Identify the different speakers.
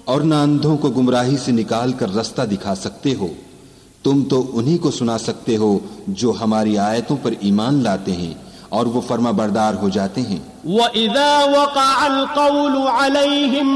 Speaker 1: और न अंधों को गुमराही से निकाल कर रास्ता दिखा सकते हो। तुम तो उन्हीं को सुना सकते हो जो हमारी आयतों पर ईमान लाते हैं और वो फर्माबरदार हो जाते हैं।